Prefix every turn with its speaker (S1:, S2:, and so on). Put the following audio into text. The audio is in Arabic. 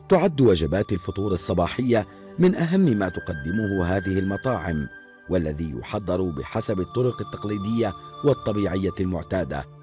S1: تعد وجبات الفطور الصباحية من أهم ما تقدمه هذه المطاعم، والذي يحضر بحسب الطرق التقليدية والطبيعية المعتادة،